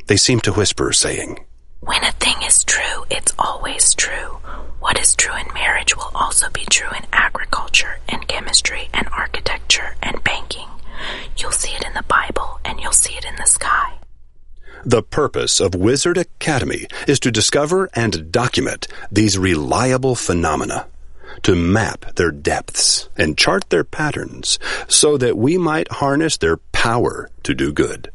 They seemed to whisper, saying, "When a thing is true, it's always true. What is true in marriage will also be true in agriculture and chemistry and architecture and banking. You'll see it in the Bible and you'll see it in the sky." The purpose of Wizard Academy is to discover and document these reliable phenomena, to map their depths and chart their patterns so that we might harness their power to do good.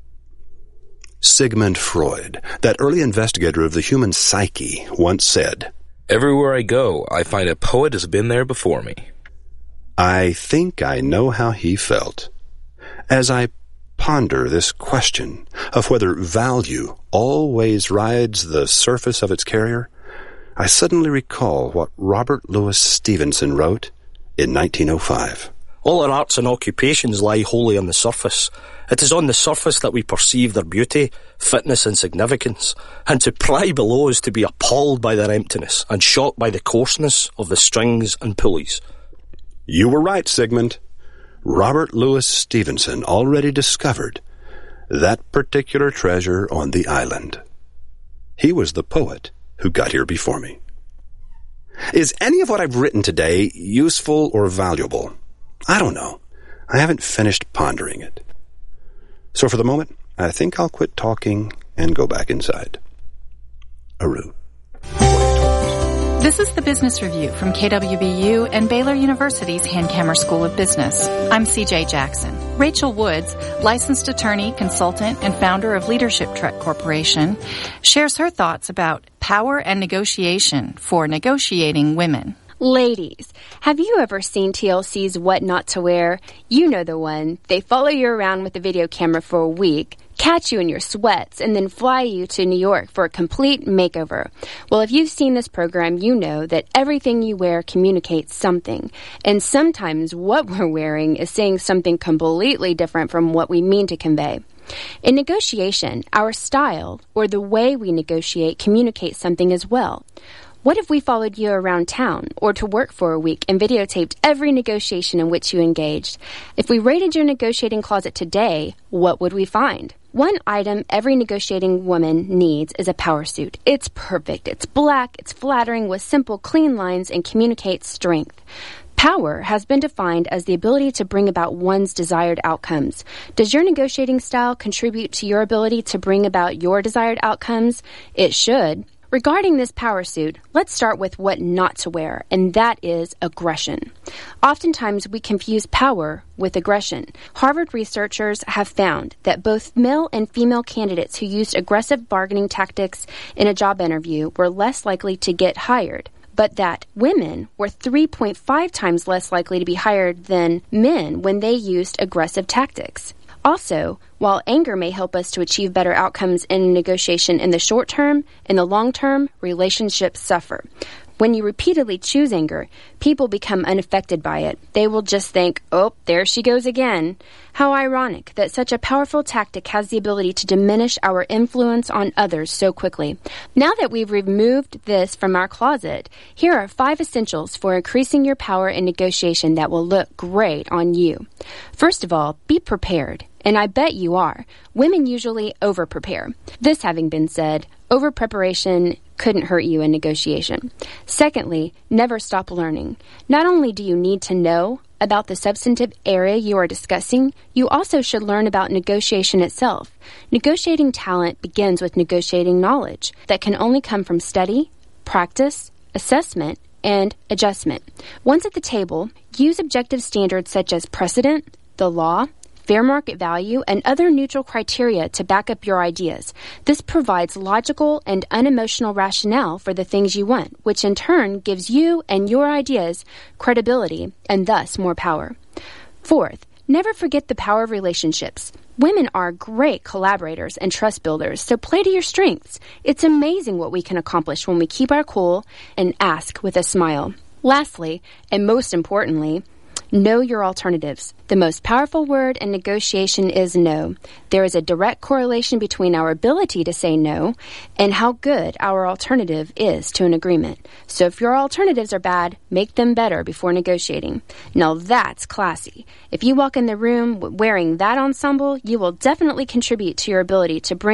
Sigmund Freud, that early investigator of the human psyche, once said, "Everywhere I go, I find a poet has been there before me." I think I know how he felt. As I ponder this question of whether value always rides the surface of its carrier, I suddenly recall what Robert Louis Stevenson wrote in 1905. All our arts and occupations lie wholly on the surface. It is on the surface that we perceive their beauty, fitness and significance, and to pry below is to be appalled by their emptiness and shocked by the coarseness of the strings and pulleys. You were right, Sigmund. Robert Louis Stevenson already discovered that particular treasure on the island. He was the poet who got here before me. Is any of what I've written today useful or valuable? I don't know. I haven't finished pondering it. So for the moment, I think I'll quit talking and go back inside. Aru. This is the Business Review from KWBU and Baylor University's Hankamer School of Business. I'm CJ Jackson. Rachel Woods, licensed attorney, consultant, and founder of Leadership Trek Corporation, shares her thoughts about power and negotiation for negotiating women. Ladies, have you ever seen TLC's What Not to Wear? You know the one. They follow you around with a video camera for a week, catch you in your sweats, and then fly you to New York for a complete makeover. Well, if you've seen this program, you know that everything you wear communicates something. And sometimes what we're wearing is saying something completely different from what we mean to convey. In negotiation, our style, or the way we negotiate, communicates something as well. What if we followed you around town or to work for a week and videotaped every negotiation in which you engaged? If we raided your negotiating closet today, what would we find? One item every negotiating woman needs is a power suit. It's perfect. It's black, it's flattering with simple, clean lines and communicates strength. Power has been defined as the ability to bring about one's desired outcomes. Does your negotiating style contribute to your ability to bring about your desired outcomes? It should. Regarding this power suit, let's start with what not to wear, and that is aggression. Oftentimes, we confuse power with aggression. Harvard researchers have found that both male and female candidates who used aggressive bargaining tactics in a job interview were less likely to get hired, but that women were 3.5 times less likely to be hired than men when they used aggressive tactics. Also, while anger may help us to achieve better outcomes in negotiation in the short term, in the long term, relationships suffer. When you repeatedly choose anger, people become unaffected by it. They will just think, "Oh, there she goes again." How ironic that such a powerful tactic has the ability to diminish our influence on others so quickly. Now that we've removed this from our closet, here are 5 essentials for increasing your power in negotiation that will look great on you. First of all, be prepared. And I bet you are. Women usually over-prepare. This having been said, over-preparation couldn't hurt you in negotiation. Secondly, never stop learning. Not only do you need to know about the substantive area you are discussing, you also should learn about negotiation itself. Negotiating talent begins with negotiating knowledge that can only come from study, practice, assessment, and adjustment. Once at the table, use objective standards such as precedent, the law, fair market value, and other neutral criteria to back up your ideas. This provides logical and unemotional rationale for the things you want, which in turn gives you and your ideas credibility and thus more power. Fourth, never forget the power of relationships. Women are great collaborators and trust builders, so play to your strengths. It's amazing what we can accomplish when we keep our cool and ask with a smile. Lastly, and most importantly, know your alternatives. The most powerful word in negotiation is no. There is a direct correlation between our ability to say no and how good our alternative is to an agreement. So if your alternatives are bad, make them better before negotiating. Now that's classy. If you walk in the room wearing that ensemble, you will definitely contribute to your ability to bring